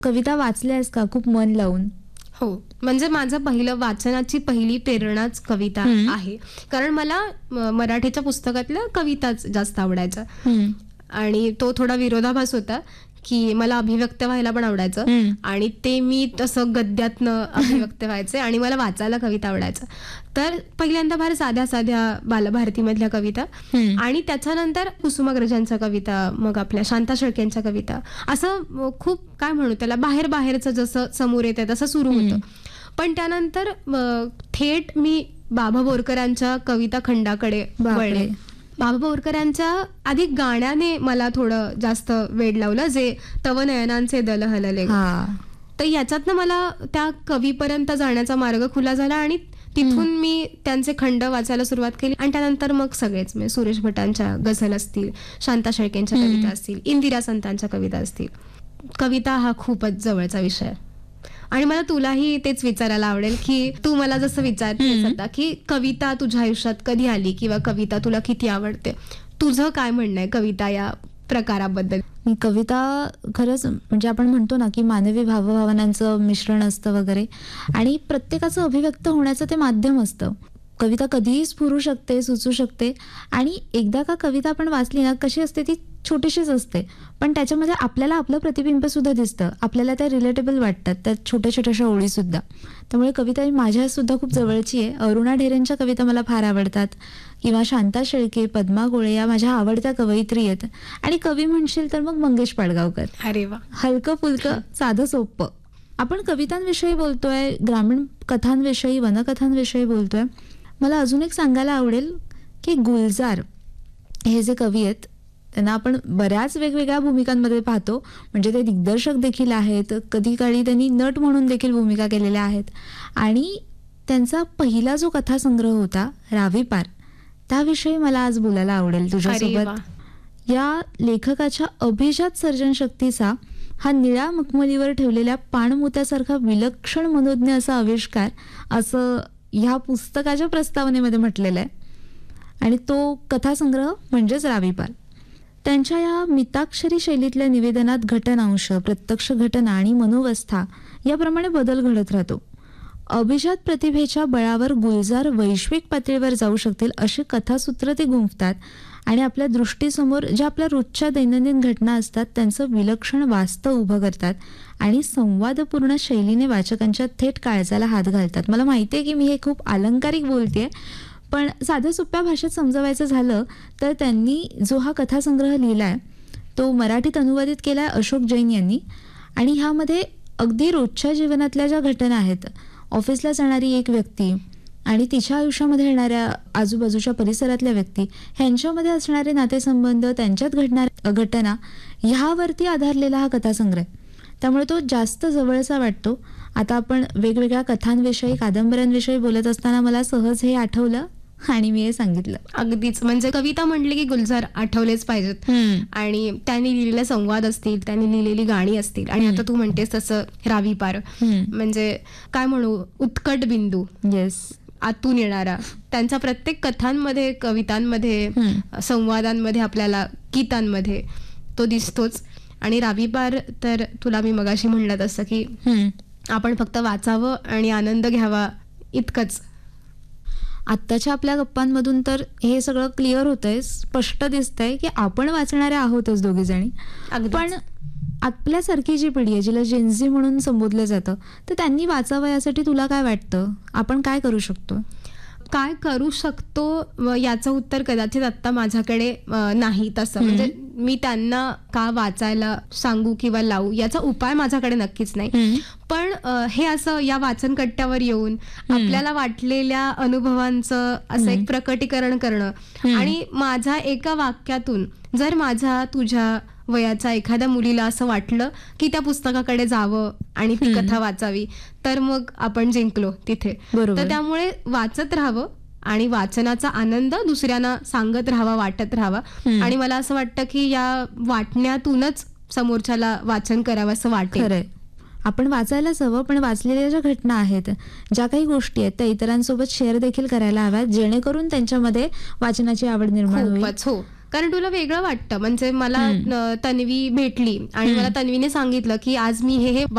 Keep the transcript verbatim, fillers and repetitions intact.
कविता वाचल्यास का खूप मन लावून? हो, म्हणजे माझं पहिलं वाचनाची पहिली प्रेरणाच कविता आहे. कारण मला म- मराठीच्या पुस्तकातल्या कविताच जास्त आवडायच्या. आणि तो थोडा विरोधाभास होता की मला अभिव्यक्त व्हायला पण आवडायचं आणि ते मी तसं गद्यातनं अभिव्यक्त व्हायचे आणि मला वाचायला कविता आवडायचं. तर पहिल्यांदा फार साध्या साध्या बालभारतीमधल्या कविता आणि त्याच्यानंतर कुसुमाग्रजांच्या कविता, मग आपल्या शांता शेळकेंच्या कविता, असं खूप काय म्हणू त्याला बाहेर बाहेरचं जसं समोर येतं तसं सुरू होतं. पण त्यानंतर अ, थेट मी बाबा बोरकरांच्या कविता खंडाकडे वळले. बाबा बोरकरांच्या आधी गाण्याने मला थोडं जास्त वेड लावलं, जे तव नयनांचे दल हलले. तर याच्यातनं मला त्या कवीपर्यंत जाण्याचा मार्ग खुला झाला आणि तिथून मी त्यांचे खंड वाचायला सुरुवात केली. आणि त्यानंतर मग सगळेच म्हणजे सुरेश भटांच्या गझल असतील, शांता शेळकेंच्या कविता असतील, इंदिरा संतांच्या कविता असतील. कविता हा खूपच जवळचा विषय आहे. आणि मला तुलाही तेच विचारायला आवडेल की तू मला जसं विचारतेस आता की कविता तुझ्या आयुष्यात कधी आली किंवा कविता तुला किती आवडते, तुझं काय म्हणणं आहे कविता या प्रकाराबद्दल? कविता खरंच म्हणजे आपण म्हणतो ना की मानवी भावभावनांचं मिश्रण असतं वगैरे, आणि प्रत्येकाचं अभिव्यक्त होण्याचं ते माध्यम असतं. कविता कधीही स्फुरू शकते, सुचू शकते. आणि एकदा का कविता आपण वाचली ना, कशी असते ती छोटीशीच असते, पण त्याच्यामध्ये आपल्याला आपलं प्रतिबिंब सुद्धा दिसतं, आपल्याला त्या रिलेटेबल वाटतात त्या छोट्या छोट्याशा ओळी सुद्धा. त्यामुळे कविता ही माझ्या सुद्धा खूप जवळची आहे. अरुणा ढेरेंच्या कविता मला फार आवडतात, किंवा शांता शेळके, पद्मा गोळे या माझ्या आवडत्या कवयित्री आहेत. आणि कवी म्हणशील तर मग मंगेश पाडगावकर. अरे वा, हलकं फुलकं साधं सोप्पं. आपण कवितांविषयी बोलतोय, ग्रामीण कथांविषयी, वनकथांविषयी बोलतोय. मला अजून एक सांगायला आवडेल की गुलजार हे जे कवी आहेत त्यांना आपण बऱ्याच वेगवेगळ्या भूमिकांमध्ये पाहतो. म्हणजे ते दिग्दर्शक देखील आहेत, कधी काळी त्यांनी नट म्हणून देखील भूमिका केलेल्या आहेत. आणि त्यांचा पहिला जो कथासंग्रह होता रावी पार, त्याविषयी मला आज बोलायला आवडेल तुझ्यासोबत. या लेखकाच्या अभिजात सर्जनशक्तीचा हा निळ्या मखमलीवर ठेवलेल्या पाणमुत्यासारखा विलक्षण मनोज्ञ असा आविष्कार, असं ह्या पुस्तकाच्या प्रस्तावनेमध्ये म्हटलेलं आहे. आणि तो कथासंग्रह म्हणजेच रावी पार. त्यांच्या या मिताक्षरी शैलीतल्या निवेदनात घटनांश, प्रत्यक्ष घटना आणि मनोवस्था याप्रमाणे बदल घडत राहतो. अभिजात प्रतिभेच्या बळावर गुलजार वैश्विक पातळीवर जाऊ शकतील अशी कथासूत्र ते गुंफतात आणि आपल्या दृष्टीसमोर ज्या आपल्या रोजच्या दैनंदिन घटना असतात त्यांचं विलक्षण वास्तव उभं करतात आणि संवादपूर्ण शैलीने वाचकांच्या थेट काळजाला हात घालतात. मला माहिती आहे की मी हे खूप अलंकारिक बोलतेय, पण साध्या सोप्या भाषेत समजवायचं झालं तर त्यांनी जो हा कथासंग्रह लिहिलाय तो मराठीत अनुवादित केलाय अशोक जैन यांनी. आणि ह्यामध्ये अगदी रोजच्या जीवनातल्या ज्या घटना आहेत, ऑफिसला जाणारी एक व्यक्ती आणि तिच्या आयुष्यामध्ये येणाऱ्या आजूबाजूच्या परिसरातल्या व्यक्ती, ह्यांच्यामध्ये असणारे नातेसंबंध, त्यांच्यात घडणाऱ्या घटना, ह्यावरती आधारलेला हा कथासंग्रह. त्यामुळे तो जास्त जवळचा वाटतो. आता आपण वेगवेगळ्या कथांविषयी, कादंबऱ्यांविषयी बोलत असताना मला सहज हे आठवलं आणि मी हे सांगितलं. अगदीच, म्हणजे कविता म्हटली की गुलजार आठवलेच पाहिजेत. आणि त्यांनी लिहिलेले संवाद असतील, त्यांनी लिहिलेली गाणी असतील, आणि आता तू म्हणतेस तसं रावी पार, म्हणजे काय म्हणू, उत्कट बिंदू, येस, आतून येणारा. त्यांच्या प्रत्येक कथांमध्ये, कवितांमध्ये, संवादांमध्ये, आपल्याला गीतांमध्ये तो दिसतोच. आणि रावी पार तर तुला मी मगाशी म्हणलं तसं की आपण फक्त वाचावं आणि आनंद घ्यावा इतकंच. आत्ताच्या आपल्या गप्पांमधून तर हे सगळं क्लिअर होतंय, स्पष्ट दिसतंय की आपण वाचणारे आहोतच दोघी जणी. पण आपल्यासारखी जी पिढी आहे, जिला जेनझी म्हणून संबोधलं जातं, तर त्यांनी वाचावं यासाठी तुला काय वाटतं? आपण काय करू शकतो? काय करू शकतो याचं उत्तर कदाचित आत्ता माझ्याकडे नाही तसं. म्हणजे मी त्यांना का वाचायला सांगू किंवा लावू याचा उपाय माझ्याकडे नक्कीच नाही. पण हे असं या वाचन कट्ट्यावर येऊन आपल्याला वाटलेल्या अनुभवांचं असं एक प्रकटीकरण करणं, आणि माझ्या एका वाक्यातून जर माझ्या तुझ्या वयाच्या एखाद्या मुलीला असं वाटलं की त्या पुस्तकाकडे जावं आणि ती कथा वाचावी, तर मग आपण जिंकलो तिथे. तर त्यामुळे वाचत राहावं आणि वाचनाचा आनंद दुसऱ्यांना सांगत राहावा, वाटत राहावा. आणि मला असं वाटतं की या वाटण्यातूनच समोरच्याला वाचन करावं असं वाटेल. आपण वाचायलाच हवं, पण वाचलेल्या ज्या घटना आहेत, ज्या काही गोष्टी आहेत, त्या इतरांसोबत शेअर देखील करायला हव्यात, जेणेकरून त्यांच्यामध्ये वाचनाची आवड निर्माण होईल. हो, कारण तुला वेगळं वाटतं. म्हणजे मला अ, तन्वी भेटली आणि मला तन्वीने सांगितलं की आज मी हे हे